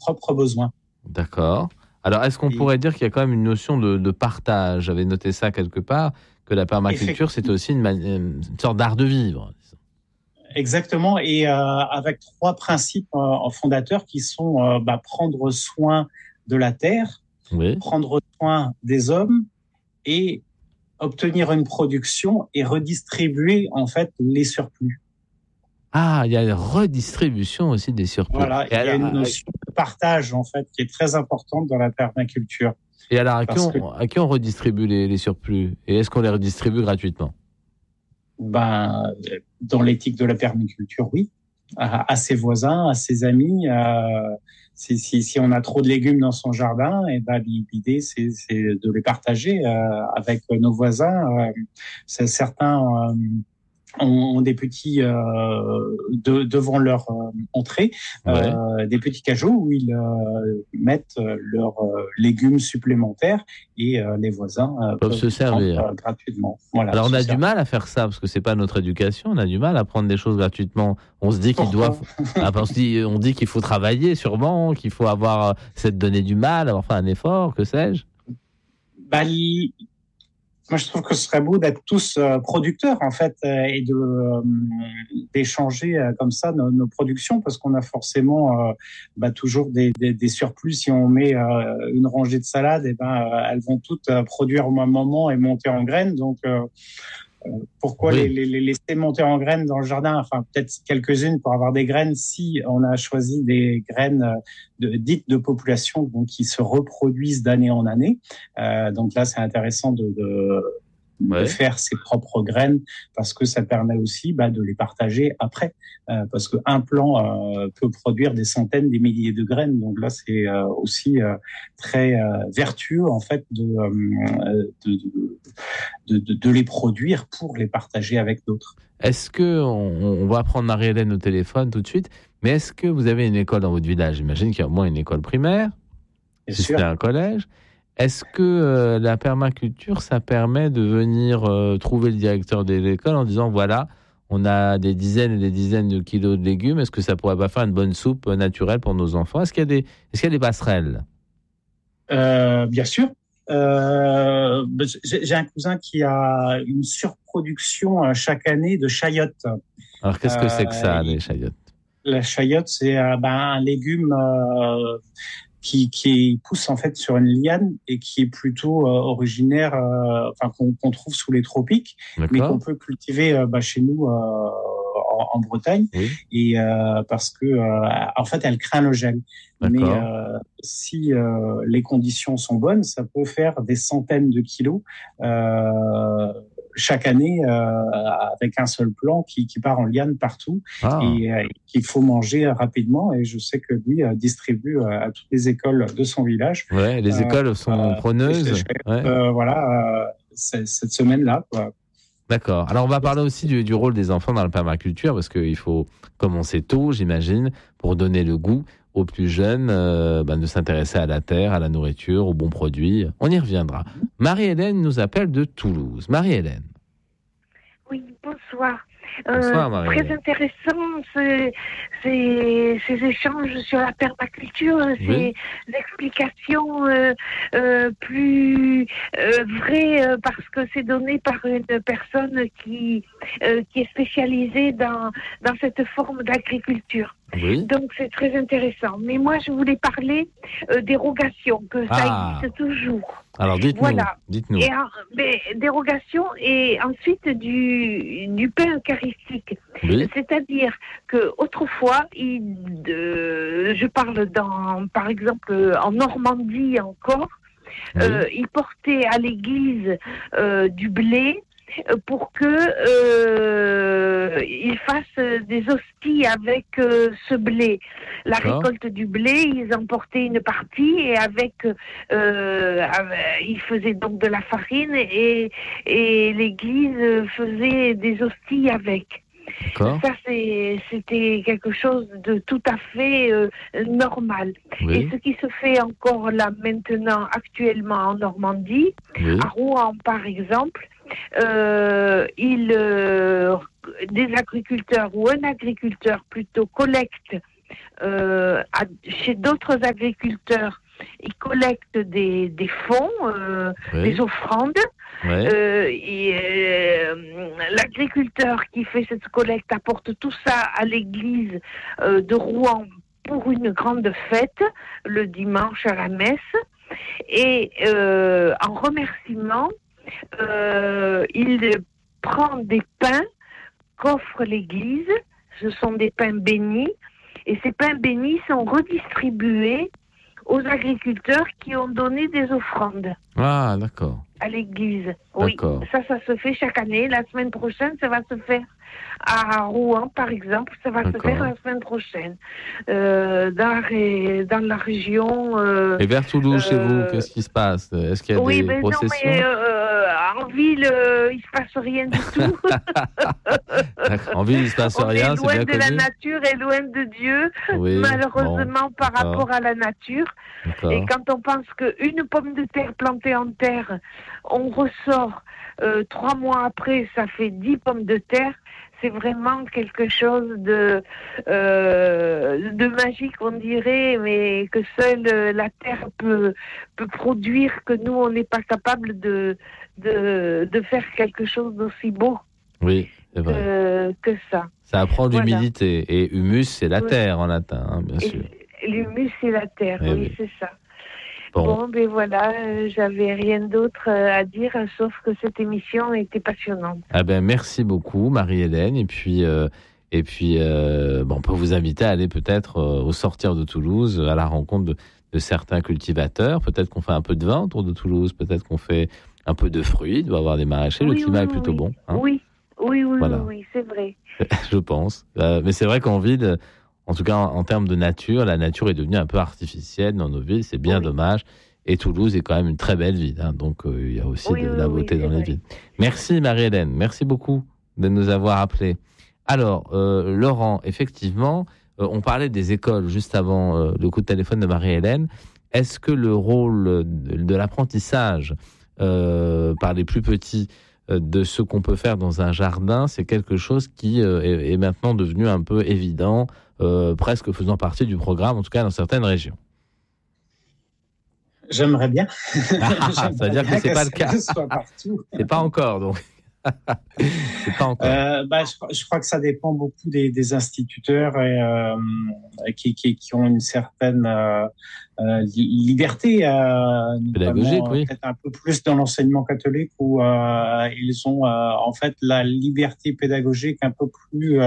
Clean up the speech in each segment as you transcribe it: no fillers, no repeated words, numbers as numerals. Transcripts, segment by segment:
propres besoins. D'accord. Alors, est-ce qu'on pourrait dire qu'il y a quand même une notion de partage ? J'avais noté ça quelque part, que la permaculture, c'est aussi une sorte d'art de vivre. Exactement, et avec 3 principes fondateurs qui sont prendre soin de la terre, oui. Prendre soin des hommes et obtenir une production et redistribuer en fait les surplus. Ah, il y a une redistribution aussi des surplus. Voilà, il y a une notion de partage en fait qui est très importante dans la permaculture. Et alors, à qui on redistribue les surplus ? Et est-ce qu'on les redistribue gratuitement ? Dans l'éthique de la permaculture, oui. À ses voisins, à ses amis. Si on a trop de légumes dans son jardin, et l'idée c'est de les partager avec nos voisins. Certains ont des petits devant leur entrée, des petits cajots où ils mettent leurs légumes supplémentaires et les voisins peuvent se servir gratuitement. Voilà, alors on a du mal à faire ça parce que c'est pas notre éducation, on a du mal à prendre des choses gratuitement. On se dit qu'ils doivent, on dit qu'il faut travailler sûrement, qu'il faut avoir, c'est de donner du mal, avoir fait un effort, que sais-je. Moi, je trouve que ce serait beau d'être tous producteurs, en fait, et d'échanger comme ça nos productions, parce qu'on a forcément toujours des surplus. Si on met une rangée de salades, elles vont toutes produire au même moment et monter en graines. Donc, pourquoi les laisser monter en graines dans le jardin ? Enfin, peut-être quelques-unes pour avoir des graines si on a choisi des graines dites de population, donc qui se reproduisent d'année en année. Donc là, c'est intéressant de faire ses propres graines parce que ça permet aussi de les partager après. Parce qu'un plant peut produire des centaines, des milliers de graines. Donc là, c'est aussi très vertueux en fait de les produire pour les partager avec d'autres. Est-ce que on va prendre Marie-Hélène au téléphone tout de suite, mais est-ce que vous avez une école dans votre village ? J'imagine qu'il y a au moins une école primaire, si c'est un collège. Est-ce que la permaculture, ça permet de venir trouver le directeur de l'école en disant voilà, on a des dizaines et des dizaines de kilos de légumes, est-ce que ça pourrait pas faire une bonne soupe naturelle pour nos enfants ? Est-ce qu'il y a des passerelles ? Bien sûr. J'ai un cousin qui a une surproduction chaque année de chayotes. Alors qu'est-ce que c'est que ça, les chayotes ? La chayote, c'est un légume qui pousse en fait sur une liane et qui est plutôt originaire, qu'on trouve sous les tropiques, mais qu'on peut cultiver chez nous en Bretagne, et parce que en fait elle craint le gel. Mais si les conditions sont bonnes, ça peut faire des centaines de kilos chaque année avec un seul plant qui part en liane partout et qu'il faut manger rapidement. Et je sais que lui distribue à toutes les écoles de son village. Ouais, les écoles sont preneuses. Cette semaine-là, quoi. D'accord. Alors, on va parler aussi du rôle des enfants dans la permaculture, parce qu'il faut commencer tôt, j'imagine, pour donner le goût aux plus jeunes de s'intéresser à la terre, à la nourriture, aux bons produits. On y reviendra. Marie-Hélène nous appelle de Toulouse. Marie-Hélène. Oui, bonsoir. Bonsoir, Marie-Hélène. Très intéressant ces échanges sur la permaculture, ces explications plus vraies parce que c'est donné par une personne qui est spécialisée dans cette forme d'agriculture. Oui. Donc c'est très intéressant. Mais moi je voulais parler dérogation, que ça existe toujours. Alors dites-nous. Et dérogation et ensuite du pain eucharistique. Oui. C'est-à-dire que autrefois, je parle par exemple en Normandie encore, ils portaient à l'église du blé pour que ils fassent des hosties avec ce blé. La récolte du blé, ils en portaient une partie et ils faisaient donc de la farine et l'église faisait des hosties avec. D'accord. Ça, c'était quelque chose de tout à fait normal. Oui. Et ce qui se fait encore là maintenant, actuellement en Normandie, à Rouen par exemple, des agriculteurs ou un agriculteur plutôt collecte chez d'autres agriculteurs, ils collectent des fonds, des offrandes. L'agriculteur qui fait cette collecte apporte tout ça à l'église de Rouen pour une grande fête, le dimanche à la messe. Et en remerciement, il prend des pains qu'offre l'église. Ce sont des pains bénis. Et ces pains bénis sont redistribués aux agriculteurs qui ont donné des offrandes. Ah, d'accord. À l'église. Oui, ça se fait chaque année. La semaine prochaine, ça va se faire à Rouen, par exemple. Ça va se faire la semaine prochaine. Dans la région... Et vers Toulouse, chez vous, qu'est-ce qui se passe? Est-ce qu'il y a des processions? Non, mais en ville, il ne se passe rien du tout. En ville, il ne se passe rien, c'est bien connu. On est loin de la nature et loin de Dieu, malheureusement, par rapport à la nature. D'accord. Et quand on pense qu'une pomme de terre plantée en terre, on ressort 3 mois après, ça fait 10 pommes de terre. C'est vraiment quelque chose de magique, on dirait, mais que seule la terre peut produire, que nous, on n'est pas capable de faire quelque chose d'aussi beau. Oui, c'est vrai. Que ça. Ça apprend l'humidité. Et humus, c'est la terre en latin, hein, bien sûr. L'humus, c'est la terre, oui, c'est ça. Bon, ben voilà, j'avais rien d'autre à dire, sauf que cette émission était passionnante. Ah ben, merci beaucoup, Marie-Hélène. Et puis, on peut vous inviter à aller peut-être au sortir de Toulouse, à la rencontre de certains cultivateurs. Peut-être qu'on fait un peu de vin autour de Toulouse, peut-être qu'on fait un peu de fruits, il doit y avoir des maraîchers, le climat est plutôt bon. Hein, oui, c'est vrai. Je pense. Mais c'est vrai qu'en ville... En tout cas, en termes de nature, la nature est devenue un peu artificielle dans nos villes. C'est bien dommage. Et Toulouse est quand même une très belle ville. Hein, donc, il y a aussi de la beauté dans les villes. Merci Marie-Hélène. Merci beaucoup de nous avoir appelés. Alors, Laurent, effectivement, on parlait des écoles juste avant le coup de téléphone de Marie-Hélène. Est-ce que le rôle de l'apprentissage par les plus petits de ce qu'on peut faire dans un jardin, c'est quelque chose qui est maintenant devenu un peu évident, presque faisant partie du programme, en tout cas dans certaines régions? J'aimerais bien. Ça veut dire que c'est pas le cas. C'est pas encore, donc. C'est pas encore. Je crois que ça dépend beaucoup des instituteurs qui ont une certaine liberté, pédagogique, peut-être un peu plus dans l'enseignement catholique où ils ont en fait la liberté pédagogique un peu plus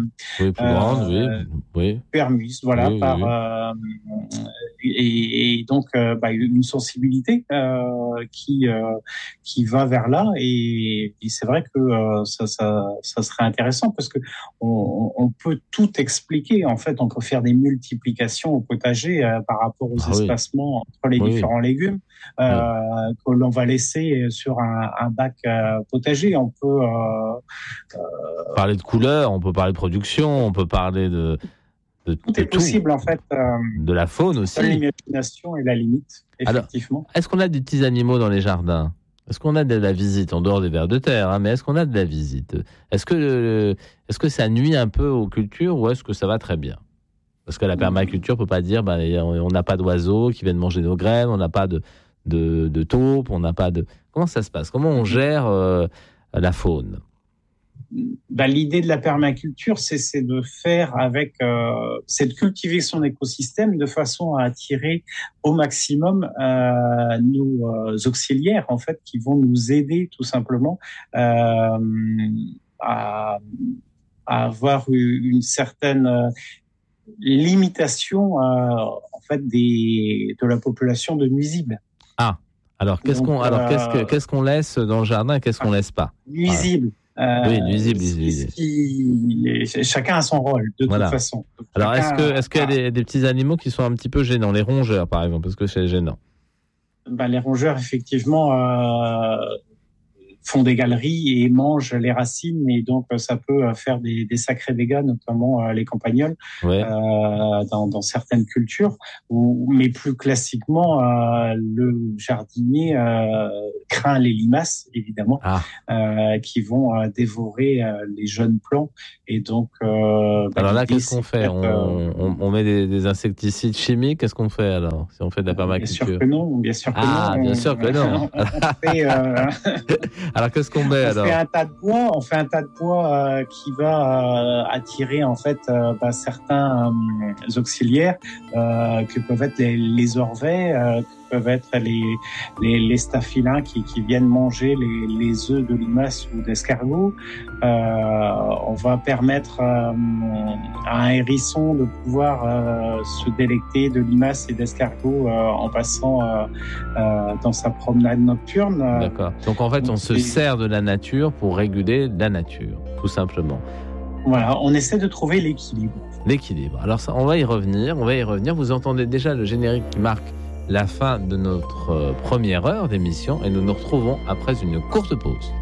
grande, permise, voilà, et donc une sensibilité qui va vers là, et c'est vrai que ça serait intéressant parce que on peut tout expliquer. En fait, on peut faire des multiplications au potager par rapport aux espacements entre les différents légumes que l'on va laisser sur un bac potager. On peut parler de couleurs, on peut parler de production, on peut parler de tout est possible en fait. De la faune aussi. L'imagination est la limite, effectivement. Alors, est-ce qu'on a des petits animaux dans les jardins? Est-ce qu'on a de la visite en dehors des vers de terre, hein, mais est-ce qu'on a de la visite? Est-ce que ça nuit un peu aux cultures ou est-ce que ça va très bien? Parce que la permaculture peut pas dire on n'a pas d'oiseaux qui viennent manger nos graines, on n'a pas de taupes, on n'a pas de... Comment ça se passe? Comment on gère la faune? L'idée de la permaculture, c'est de faire c'est de cultiver son écosystème de façon à attirer au maximum nos auxiliaires, en fait, qui vont nous aider tout simplement à avoir une certaine limitation en fait de la population de nuisibles. Ah, alors qu'est-ce qu'on laisse dans le jardin et qu'est-ce qu'on laisse pas? Nuisibles. Oui, nuisible. Chacun a son rôle, de toute façon. Alors, est-ce qu'il y a des petits animaux qui sont un petit peu gênants? Les rongeurs, par exemple, parce que c'est gênant. Les rongeurs, effectivement, font des galeries et mangent les racines, et donc ça peut faire des sacrés dégâts, notamment les campagnols, dans certaines cultures. Mais plus classiquement, le jardinier craint les limaces, évidemment, qui vont dévorer les jeunes plants. Et donc, alors là, qu'est-ce qu'on fait? On met des insecticides chimiques. Qu'est-ce qu'on fait alors si on fait de la permaculture? Bien sûr que non. Bien sûr que non. Alors qu'est-ce qu'on met alors? On fait un tas de bois qui va attirer en fait certains auxiliaires que peuvent être les orvets, peuvent être les staphylins qui viennent manger les œufs de limaces ou d'escargots. On va permettre à un hérisson de pouvoir se délecter de limaces et d'escargots en passant dans sa promenade nocturne. D'accord. Donc en fait, on se sert de la nature pour réguler la nature, tout simplement. Voilà, on essaie de trouver l'équilibre. L'équilibre. Alors ça, on va y revenir. Vous entendez déjà le générique qui marque la fin de notre première heure d'émission et nous nous retrouvons après une courte pause.